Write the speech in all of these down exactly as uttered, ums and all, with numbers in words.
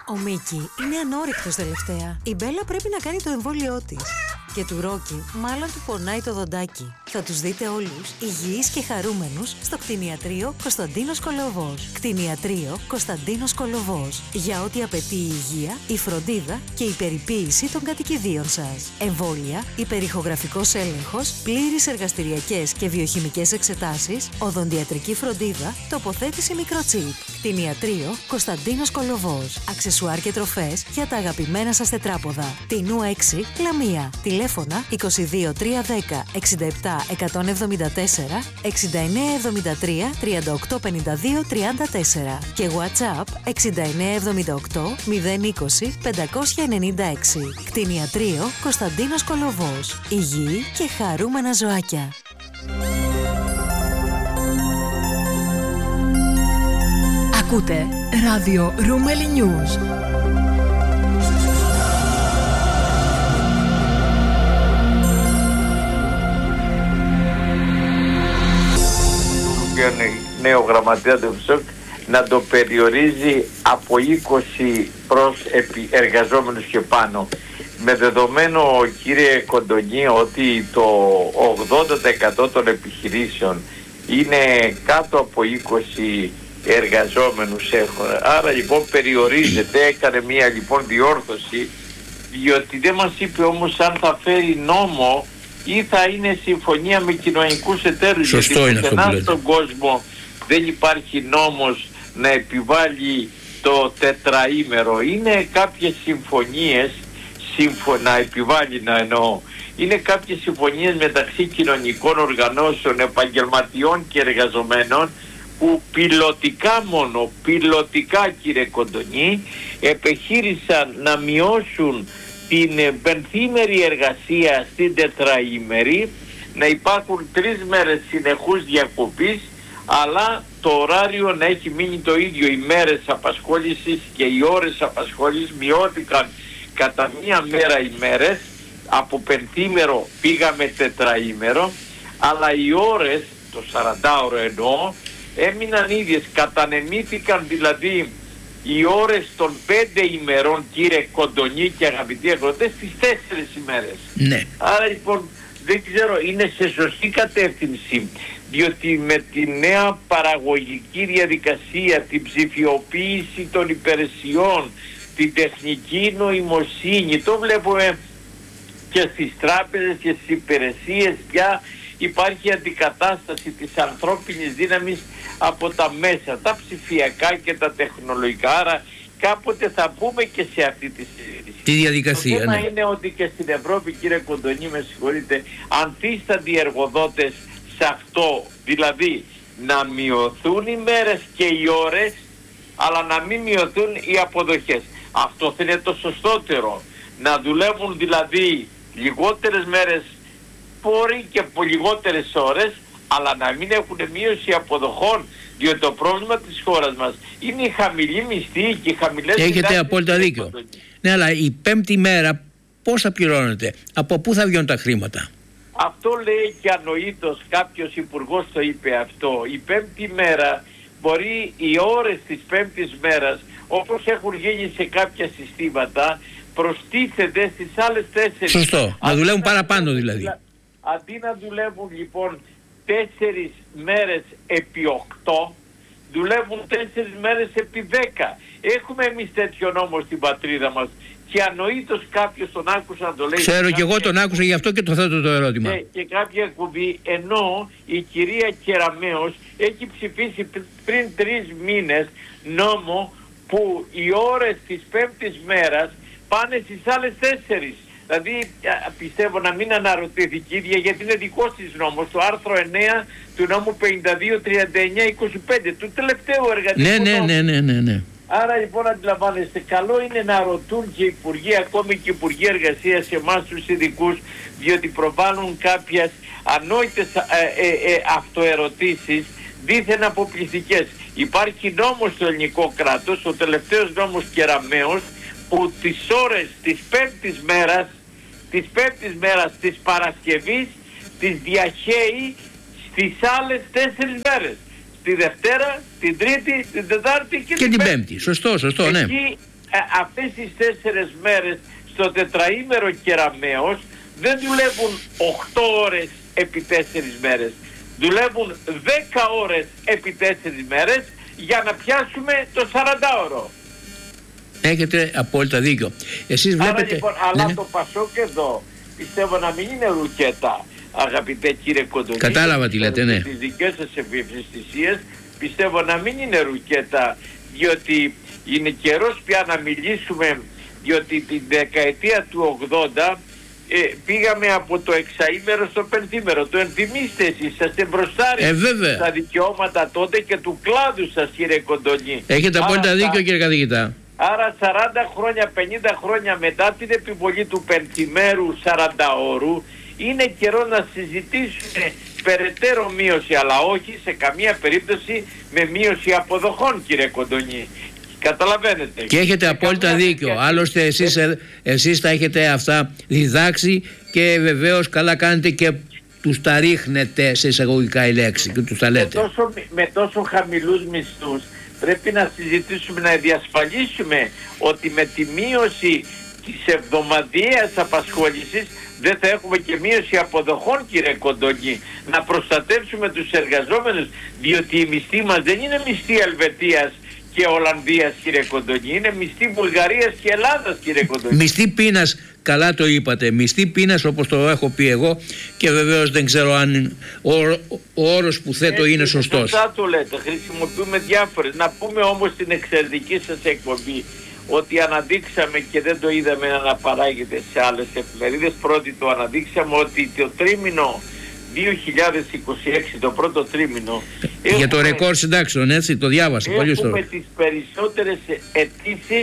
Ο Μίκη είναι ανόρεκτος τελευταία. Η Μπέλα πρέπει να κάνει το εμβόλιό της. Και του Ρόκι μάλλον του πονάει το δοντάκι. Θα τους δείτε όλους υγιείς και χαρούμενους στο κτηνιατρίο Κωνσταντίνος Κολοβός. Κτηνιατρίο Κωνσταντίνος Κολοβός. Για ό,τι απαιτεί η υγεία, η φροντίδα και η περιποίηση των κατοικιδίων σας. Εμβόλια, υπερηχογραφικός έλεγχος, πλήρεις εργαστηριακές και βιοχημικές εξετάσεις, οδοντιατρική φροντίδα, τοποθέτηση μικροτσίπ. Κτηνιατρίο Κωνσταντίνος Κολοβός. Αξεσουάρ και τροφές για τα αγαπημένα σας τετράποδα. Τινού έξι, Λαμία. Τηλέφωνα είκοσι δύο τριακόσια δέκα εξήντα επτά εκατόν εβδομήντα τέσσερα εξήντα εννέα εβδομήντα τρία τριάντα οκτώ πενήντα δύο τριάντα τέσσερα και WhatsApp εξήντα εννέα εβδομήντα οκτώ μηδέν είκοσι πεντακόσια ενενήντα έξι. Κτηνιατρίο Κωνσταντίνος Κολοβός. Υγιή και χαρούμενα ζωάκια. Ακούτε ράδιο Ρούμελι News. Νέο γραμματέα του ΕΦΣΟΚ να το περιορίζει από είκοσι προς εργαζόμενους και πάνω. Με δεδομένο, κύριε Κοντονή, ότι το ογδόντα τοις εκατό των επιχειρήσεων είναι κάτω από είκοσι εργαζόμενους έχουν. Άρα λοιπόν περιορίζεται, έκανε μια λοιπόν διόρθωση, διότι δεν μας είπε όμως αν θα φέρει νόμο ή θα είναι συμφωνία με κοινωνικούς εταίρους. Σωστό γιατί είναι αυτό που λέτε. στον κόσμο δεν υπάρχει νόμος να επιβάλλει το τετραήμερο. Είναι κάποιες συμφωνίες, συμφω... να επιβάλλει να εννοώ, είναι κάποιες συμφωνίες μεταξύ κοινωνικών οργανώσεων, επαγγελματιών και εργαζομένων που πιλωτικά μόνο, πιλωτικά κύριε Κοντονή, επιχείρησαν να μειώσουν την πενθήμερη εργασία στην τετραήμερη, να υπάρχουν τρεις μέρες συνεχούς διακοπής, αλλά το ωράριο να έχει μείνει το ίδιο. Οι μέρες απασχόλησης και οι ώρες απασχόλησης μειώθηκαν κατά μία μέρα οι μέρες, από πενθήμερο πήγαμε τετραήμερο, αλλά οι ώρες, το σαραντάωρο εννοώ, έμειναν ίδιες, κατανεμήθηκαν δηλαδή οι ώρες των πέντε ημερών, κύριε Κοντονή και αγαπητοί αγροτές, στις τέσσερις ημέρες. Ναι. Άρα λοιπόν δεν ξέρω, είναι σε σωστή κατεύθυνση, διότι με τη νέα παραγωγική διαδικασία, την ψηφιοποίηση των υπηρεσιών, την τεχνική νοημοσύνη, το βλέπουμε και στις τράπεζες και στις υπηρεσίες, πια υπάρχει αντικατάσταση της ανθρώπινης δύναμης από τα μέσα, τα ψηφιακά και τα τεχνολογικά. Άρα κάποτε θα μπούμε και σε αυτή τη συζήτηση. Τη διαδικασία. Το θέμα ναι. είναι ότι και στην Ευρώπη, κύριε Κοντονή, με συγχωρείτε, ανθίστανται οι εργοδότες σε αυτό, δηλαδή να μειωθούν οι μέρες και οι ώρες, αλλά να μην μειωθούν οι αποδοχές. Αυτό θα είναι το σωστότερο. Να δουλεύουν δηλαδή λιγότερες μέρες, μπορεί και από λιγότερες ώρες, αλλά να μην έχουν μείωση αποδοχών, διότι το πρόβλημα της χώρας μας είναι η χαμηλή μισθή και οι χαμηλές... Έχετε απόλυτα δίκιο. Ναι, αλλά η πέμπτη μέρα πώς θα πληρώνεται, από πού θα βγαίνουν τα χρήματα? Αυτό λέει και ανοήτως, κάποιος υπουργός το είπε αυτό. Η πέμπτη μέρα μπορεί οι ώρες της πέμπτης μέρας, όπως έχουν γίνει σε κάποια συστήματα, προστίθεται στις άλλες τέσσερις. Σωστό, να δουλεύουν παραπάνω δηλαδή. Αντί να δουλεύουν λοιπόν τέσσερις μέρες επί οκτώ, δουλεύουν τέσσερις μέρες επί δέκα. Έχουμε εμείς τέτοιο νόμο στην πατρίδα μας και ανοήτως κάποιος τον άκουσα να το λέει. Ξέρω και εγώ τον άκουσα, γι' αυτό και το θέτω το ερώτημα. Και, και κάποια εκπομπή, ενώ η κυρία Κεραμέως έχει ψηφίσει πριν τρεις μήνες νόμο που οι ώρες της πέμπτης μέρας πάνε στις άλλες τέσσερις. Δηλαδή πιστεύω να μην αναρωτήθηκε η ίδια, γιατί είναι δικός της νόμος, το άρθρο εννέα του νόμου πενήντα δύο τριάντα εννέα είκοσι πέντε, του τελευταίου εργατικού ναι, ναι, νόμου. ναι, ναι, ναι, ναι. Άρα λοιπόν αντιλαμβάνεστε, καλό είναι να ρωτούν και οι υπουργοί, ακόμη και οι υπουργοί εργασίας, σε εμάς τους ειδικούς, διότι προβάλλουν κάποιες ανόητες ε, ε, ε, αυτοερωτήσεις, δήθεν αποπληθικές. Υπάρχει νόμος στο ελληνικό κράτος, ο τελευταίος νόμος Κεραμέως, που τις ώρες της πέμπτης μέρας, της πέμπτης μέρας της Παρασκευής, τις διαχέει στις άλλες τέσσερις μέρες. Τη Δευτέρα, την Τρίτη, την Τετάρτη και, και την Πέμπτη. Πέμπτη. Σωστό, σωστό, ναι. Εκεί αυτές τις τέσσερες μέρες στο τετραήμερο κεραμαίος δεν δουλεύουν οκτώ ώρες επί τέσσερις μέρες. Δουλεύουν δέκα ώρες επί τέσσερις μέρες για να πιάσουμε το σαραντάωρο. Έχετε απόλυτα δίκιο. Εσείς βλέπετε... Άρα λοιπόν, αλλά ναι. Το Πασόκ εδώ πιστεύω να μην είναι ρουκέτα, αγαπητέ κύριε Κοντονή. Κατάλαβα τι λέτε, ναι. Τις δικές σας ευαισθησίες πιστεύω να μην είναι ρουκέτα, διότι είναι καιρός πια να μιλήσουμε, διότι την δεκαετία του ογδόντα ε, πήγαμε από το εξαήμερο στο πενθήμερο. Το ενθυμίστε εσείς, είσαστε μπροστάρι ε, στα δικαιώματα τότε και του κλάδου σας, κύριε Κοντονή. Έχετε απόλυτα δίκιο, κύριε καθηγητά. Άρα σαράντα χρόνια, πενήντα χρόνια μετά την επιβολή του πενθήμερου σαρανταώρου είναι καιρό να συζητήσουμε περαιτέρω μείωση, αλλά όχι σε καμία περίπτωση με μείωση αποδοχών, κύριε Κοντονή. Καταλαβαίνετε. Και έχετε και απόλυτα δίκιο. Και... Άλλωστε εσείς, ε... εσείς τα έχετε αυτά διδάξει και βεβαίως καλά κάνετε και τους τα ρίχνετε σε εισαγωγικά η λέξη και τους τα λέτε. Με τόσο, με τόσο χαμηλούς μισθούς πρέπει να συζητήσουμε, να διασφαλίσουμε ότι με τη μείωση της εβδομαδιαίας απασχόλησης δεν θα έχουμε και μείωση αποδοχών, κύριε Κοντονή. Να προστατεύσουμε τους εργαζόμενους, διότι οι μισθοί μας δεν είναι μισθοί Ελβετίας και Ολλανδίας, κύριε Κοντονή, είναι μισθοί Βουλγαρίας και Ελλάδας, κύριε Κοντονή. Μισθοί πείνας, καλά το είπατε, μισθοί πείνας όπως το έχω πει εγώ, και βεβαίως δεν ξέρω αν ο, ο όρος που θέτω Έτσι, είναι σωστός. Σωστά το λέτε, χρησιμοποιούμε διάφορες. Να πούμε όμως στην εξαιρετική σας εκπομπή ότι αναδείξαμε, και δεν το είδαμε να αναπαράγεται σε άλλες εφημερίδες, πρώτη το αναδείξαμε, ότι το τρίμηνο δύο χιλιάδες είκοσι έξι, το πρώτο τρίμηνο, για έχουμε, το ρεκόρ συντάξεων, έτσι, το διάβασα. Έχουμε πολύ τις περισσότερες αιτήσεις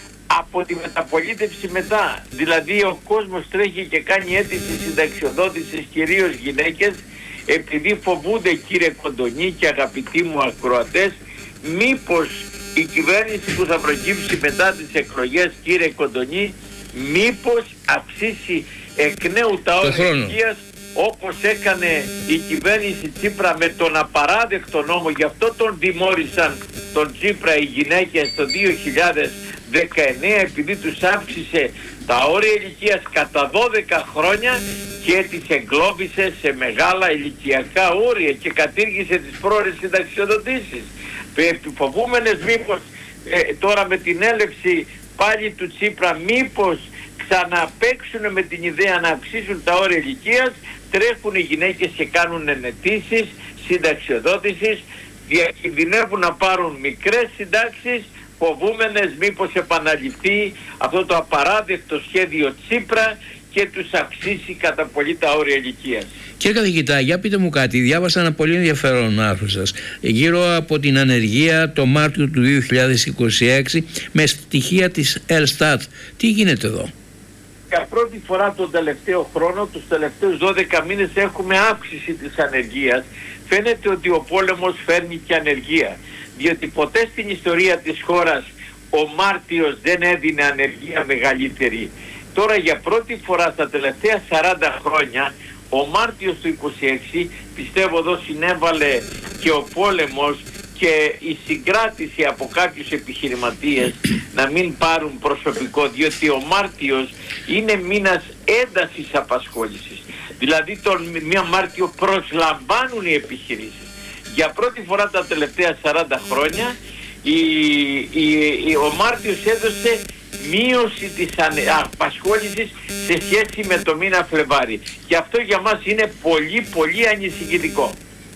από τη μεταπολίτευση μετά. Δηλαδή ο κόσμος τρέχει και κάνει αίτηση συνταξιοδότησης, κυρίως γυναίκες, επειδή φοβούνται, κύριε Κοντονή και αγαπητοί μου ακροατές, μήπως η κυβέρνηση που θα προκύψει μετά τις εκλογές, κύριε Κοντονή, μήπως αυξήσει εκ νέου τα όρια ηλικίας, όπως έκανε η κυβέρνηση Τσίπρα με τον απαράδεκτο νόμο. Γι' αυτό τον τιμώρησαν τον Τσίπρα οι γυναίκες το δύο χιλιάδες δεκαεννέα, επειδή τους αύξησε τα όρια ηλικίας κατά δώδεκα χρόνια και τις εγκλώβησε σε μεγάλα ηλικιακά όρια και κατήργησε τις πρόορες συνταξιοδοτήσεις. Φοβούμενες μήπως ε, τώρα με την έλευση πάλι του Τσίπρα, μήπως ξαναπαίξουν με την ιδέα να αυξήσουν τα όρια ηλικίας, τρέχουν οι γυναίκες και κάνουν αιτήσεις συνταξιοδότησης, διακινδυνεύουν να πάρουν μικρές συντάξεις, φοβούμενες μήπως επαναληφθεί αυτό το απαράδεκτο σχέδιο Τσίπρα και τους αυξήσει κατά πολύ τα όρια ηλικίας. Κύριε καθηγητά, για πείτε μου κάτι. Διάβασα ένα πολύ ενδιαφέρον άρθρο σας γύρω από την ανεργία το Μάρτιο του δύο χιλιάδες είκοσι έξι με στοιχεία της Ελστάτ. Τι γίνεται εδώ? Για πρώτη φορά τον τελευταίο χρόνο, τους τελευταίους δώδεκα μήνες, έχουμε αύξηση της ανεργίας. Φαίνεται ότι ο πόλεμος φέρνει και ανεργία, διότι ποτέ στην ιστορία της χώρας ο Μάρτιος δεν έδινε ανεργία μεγαλύτερη. Τώρα για πρώτη φορά στα τελευταία σαράντα χρόνια, ο Μάρτιος του είκοσι έξι, πιστεύω εδώ συνέβαλε και ο πόλεμος και η συγκράτηση από κάποιους επιχειρηματίες να μην πάρουν προσωπικό, διότι ο Μάρτιος είναι μήνας έντασης απασχόλησης. Δηλαδή τον μία Μάρτιο προσλαμβάνουν οι επιχειρήσεις. Για πρώτη φορά τα τελευταία σαράντα χρόνια η, η, η, ο Μάρτιος έδωσε μείωση της απασχόλησης σε σχέση με το μήνα Φλεβάρι. Και αυτό για μας είναι πολύ πολύ ανησυχητικό.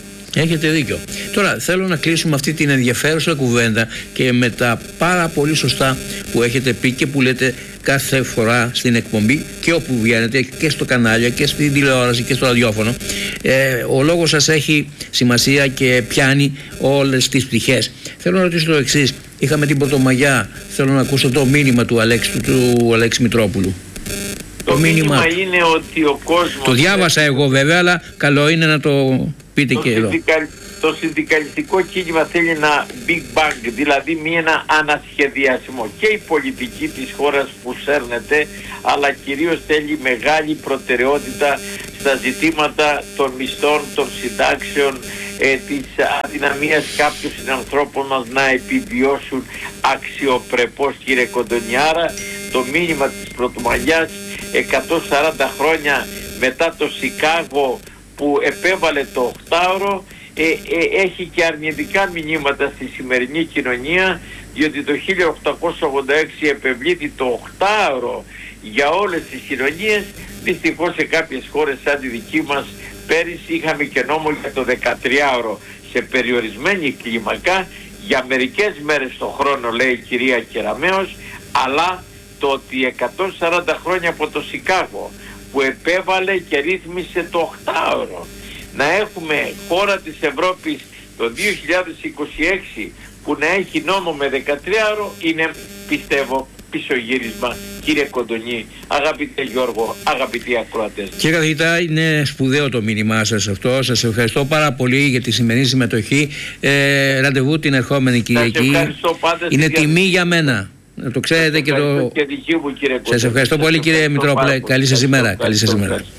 Έχετε δίκιο. Τώρα θέλω να κλείσουμε αυτή την ενδιαφέρουσα κουβέντα και με τα πάρα πολύ σωστά που έχετε πει και που λέτε κάθε φορά στην εκπομπή και όπου βγαίνετε και στο κανάλια και στην τηλεόραση και στο ραδιόφωνο. Ε, ο λόγος σας έχει σημασία και πιάνει όλες τις πτυχές. Θέλω να ρωτήσω το εξής. Είχαμε την Πρωτομαγιά. Θέλω να ακούσω το μήνυμα του Αλέξη, του, του Αλέξη Μητρόπουλου. Το, το μήνυμα, μήνυμα είναι ότι ο κόσμος... Το διάβασα εγώ βέβαια, αλλά καλό είναι να το πείτε το και εδώ. Το συνδικαλιστικό κίνημα θέλει ένα big bang, δηλαδή μία ένα ανασχεδιασμό. Και η πολιτική της χώρας που σέρνεται, αλλά κυρίως θέλει μεγάλη προτεραιότητα στα ζητήματα των μισθών, των συντάξεων ε, της αδυναμίας κάποιων συνανθρώπων μας να επιβιώσουν αξιοπρεπώς, κύριε Κοντονιάρα. Το μήνυμα της Πρωτομαγιάς εκατόν σαράντα χρόνια μετά το Σικάγο που επέβαλε το οκτάωρο, ε, ε, έχει και αρνητικά μηνύματα στη σημερινή κοινωνία, διότι το χίλια οκτακόσια ογδόντα έξι επευλήθη το οκτάωρο για όλες τις κοινωνίες. Δυστυχώς σε κάποιες χώρες σαν τη δική μας πέρυσι είχαμε και νόμο για το δεκατριάωρο σε περιορισμένη κλίμακα για μερικές μέρες το χρόνο, λέει η κυρία Κεραμέως, αλλά το ότι εκατόν σαράντα χρόνια από το Σικάγο που επέβαλε και ρύθμισε το οκτάωρο, να έχουμε χώρα της Ευρώπης το δύο χιλιάδες είκοσι έξι που να έχει νόμο με δεκατριάωρο, είναι, πιστεύω, πισωγύρισμα, κύριε Κοντονή, αγαπητέ Γιώργο, αγαπητοί ακροατές. Κύριε καθηγητά, είναι σπουδαίο το μήνυμά σας αυτό. Σας ευχαριστώ πάρα πολύ για τη σημερινή συμμετοχή. Ε, ραντεβού την ερχόμενη Κυριακή. Είναι τιμή για μένα. Να το ξέρετε και το... Και δική μου, κύριε Κοντονή. Σας ευχαριστώ πολύ, κύριε Μητρόπουλε. Καλή σας ημέρα. Καλή σας ημέρα.